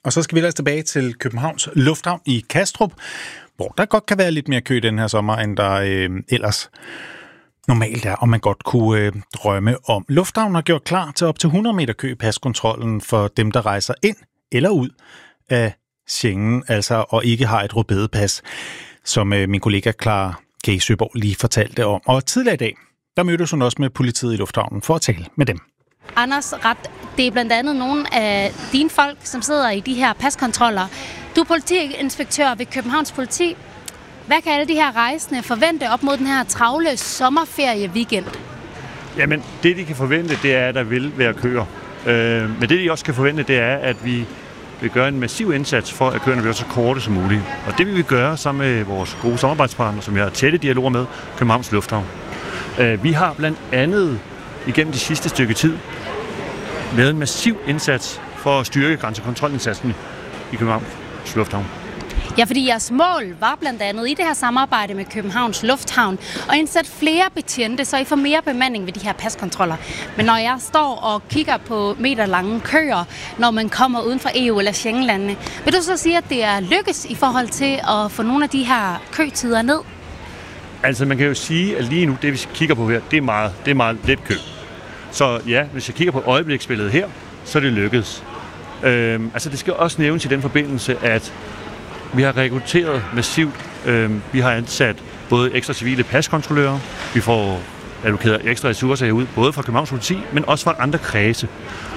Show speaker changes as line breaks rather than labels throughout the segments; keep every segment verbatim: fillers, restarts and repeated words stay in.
Og så skal vi ellers tilbage til Københavns Lufthavn i Kastrup, hvor der godt kan være lidt mere kø den her sommer, end der øh, ellers normalt er, og man godt kunne øh, drømme om. Lufthavnen har gjort klar til op til hundrede meter kø i paskontrollen for dem, der rejser ind eller ud af Schengen, altså og ikke har et rødbedepas, som øh, min kollega Clara K. Søborg lige fortalte om. Og tidligere i dag, der mødtes hun også med politiet i lufthavnen for at tale med dem.
Anders Ret, det er blandt andet nogle af dine folk, som sidder i de her paskontroller. Du er politiinspektør ved Københavns Politi. Hvad kan alle de her rejsende forvente op mod den her travle sommerferie-weekend?
Jamen, det de kan forvente, det er, at der vil være køer. Øh, men det de også kan forvente, det er, at vi vil gøre en massiv indsats for, at køerne bliver så korte som muligt. Og det vil vi gøre sammen med vores gode samarbejdspartnere, som vi har tætte dialoger med, Københavns Lufthavn. Øh, vi har blandt andet igennem de sidste stykke tid lavet en massiv indsats for at styrke grænsekontrolindsatsen i Københavns Lufthavn.
Ja, fordi jeres mål var blandt andet i det her samarbejde med Københavns Lufthavn at indsætte flere betjente, så I får mere bemanding ved de her paskontroller. Men når jeg står og kigger på meterlange køer, når man kommer uden for E U eller Schengenlandene, vil du så sige, at det er lykkes i forhold til at få nogle af de her køtider ned?
Altså man kan jo sige, at lige nu, det vi kigger på her, det er meget, det er meget let kø. Så ja, hvis jeg kigger på øjebliksbilledet her, så er det lykkedes. Øhm, altså det skal også nævnes i den forbindelse, at vi har rekrutteret massivt. Øhm, vi har ansat både ekstra civile paskontrollører, vi får allokeret ekstra ressourcer herud, både fra Københavns Politi, men også fra andre kredse,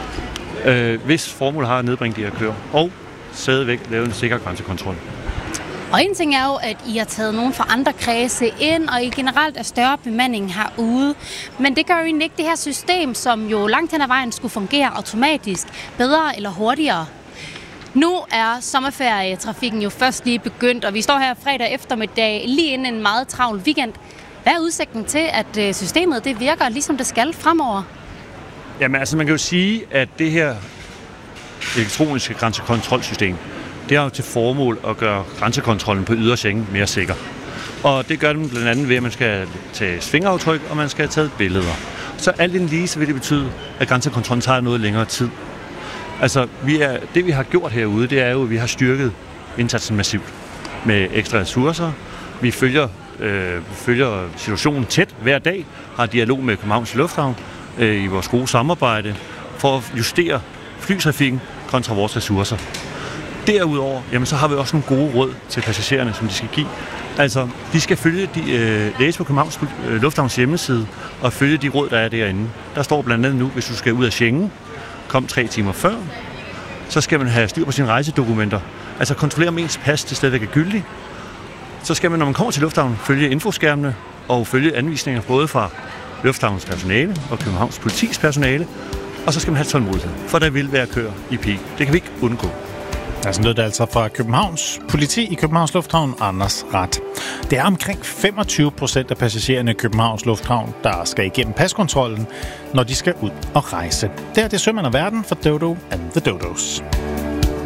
øh, hvis formål har at nedbringe de her køer, og stadigvæk lave en sikker grænsekontrol.
Og en ting er jo, at I har taget nogen fra andre kredse ind, og I generelt er større bemanding herude. Men det gør jo egentlig ikke det her system, som jo langt hen ad vejen skulle fungere automatisk, bedre eller hurtigere. Nu er sommerferietrafikken jo først lige begyndt, og vi står her fredag eftermiddag lige inden en meget travl weekend. Hvad er udsigten til, at systemet det virker ligesom det skal fremover?
Jamen altså man kan jo sige, at det her elektroniske grænsekontrolsystem, det har jo til formål at gøre grænsekontrollen på ydre Schengen mere sikker. Og det gør den blandt andet ved, at man skal tage fingeraftryk, og man skal have taget billeder. Så alt inden lige, så vil det betyde, at grænsekontrollen tager noget længere tid. Altså, vi er, det vi har gjort herude, det er jo, at vi har styrket indsatsen massivt med ekstra ressourcer. Vi følger, øh, vi følger situationen tæt hver dag, har dialog med Københavns Lufthavn øh, i vores gode samarbejde for at justere flytrafikken kontra vores ressourcer. Derudover, jamen, så har vi også nogle gode råd til passagererne, som de skal give. Altså, de skal følge de, øh, læse på Københavns øh, Lufthavns hjemmeside og følge de råd, der er derinde. Der står blandt andet nu, hvis du skal ud af Schengen, kom tre timer før, så skal man have styr på sine rejsedokumenter. Altså kontrollere, om ens pas til stadigvæk er gyldig. Så skal man, når man kommer til lufthavnen, følge infoskærmene og følge anvisninger både fra lufthavnens personale og Københavns Politis personale. Og så skal man have tålmodighed, for der vil være køer i peak. Det kan vi ikke undgå.
Ja, sådan lød det altså fra Københavns Politi i Københavns Lufthavn, Anders Ret. Det er omkring femogtyve procent af passagererne i Københavns Lufthavn, der skal igennem paskontrollen, når de skal ud og rejse. Det er det Sømand og Verden for Dodo and the Dodos.